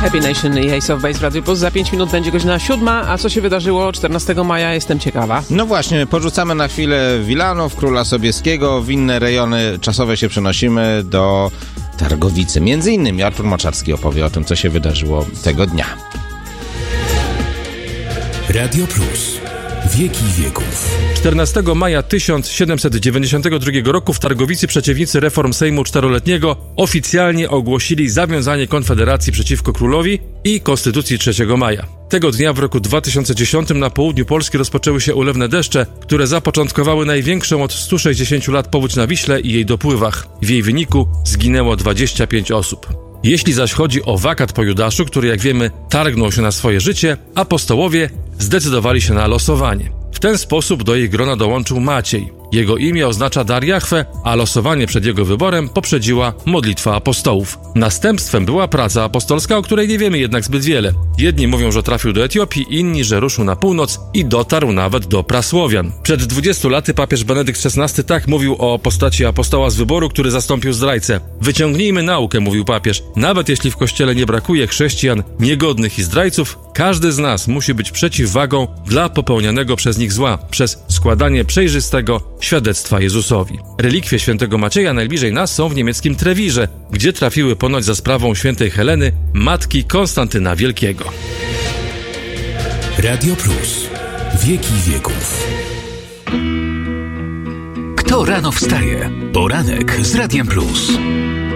Happy Nation i Ace of Base w Radio Plus. Za 5 minut będzie godzina 7, a co się wydarzyło 14 maja, jestem ciekawa. No właśnie, porzucamy na chwilę Wilanów, Króla Sobieskiego, w inne rejony czasowe się przenosimy do Targowicy. Między innymi Artur Moczarski opowie o tym, co się wydarzyło tego dnia. Radio Plus. Wieki wieków. 14 maja 1792 roku w Targowicy przeciwnicy reform Sejmu Czteroletniego oficjalnie ogłosili zawiązanie Konfederacji przeciwko królowi i Konstytucji 3 maja. Tego dnia w roku 2010 na południu Polski rozpoczęły się ulewne deszcze, które zapoczątkowały największą od 160 lat powódź na Wiśle i jej dopływach. W jej wyniku zginęło 25 osób. Jeśli zaś chodzi o wakat po Judaszu, który jak wiemy targnął się na swoje życie, apostołowie zdecydowali się na losowanie. W ten sposób do ich grona dołączył Maciej. Jego imię oznacza dar Jahwe, a losowanie przed jego wyborem poprzedziła modlitwa apostołów. Następstwem była praca apostolska, o której nie wiemy jednak zbyt wiele. Jedni mówią, że trafił do Etiopii, inni, że ruszył na północ i dotarł nawet do Prasłowian. Przed 20 laty papież Benedykt XVI tak mówił o postaci apostoła z wyboru, który zastąpił zdrajcę. Wyciągnijmy naukę, mówił papież. Nawet jeśli w kościele nie brakuje chrześcijan niegodnych i zdrajców, każdy z nas musi być przeciwwagą dla popełnianego przez nich zła, przez składanie przejrzystego świadectwa Jezusowi. Relikwie świętego Macieja najbliżej nas są w niemieckim Trewirze, gdzie trafiły ponoć za sprawą świętej Heleny, matki Konstantyna Wielkiego. Radio Plus. Wieki wieków. Kto rano wstaje? Poranek z Radiem Plus.